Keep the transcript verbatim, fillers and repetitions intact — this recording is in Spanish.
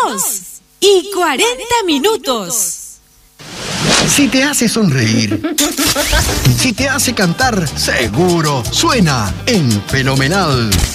dos y cuarenta minutos. Si te hace sonreír, si te hace cantar, seguro suena en Fenomenal.